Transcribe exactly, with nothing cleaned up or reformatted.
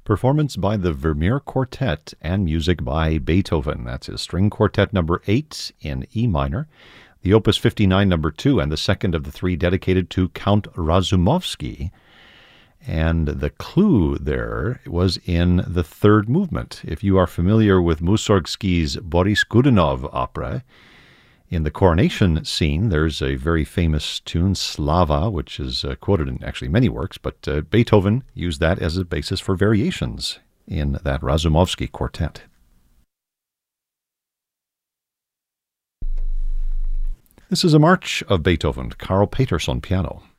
Performance by the Vermeer Quartet and music by Beethoven. That's his String Quartet number eight in E minor. The Opus fifty-nine number two, and the second of the three dedicated to Count Razumovsky. And the clue there was in the third movement. If you are familiar with Mussorgsky's Boris Godunov opera, in the coronation scene, there's a very famous tune, Slava, which is uh, quoted in actually many works, but uh, Beethoven used that as a basis for variations in that Razumovsky quartet. This is a march of Beethoven, Karl Petersson piano.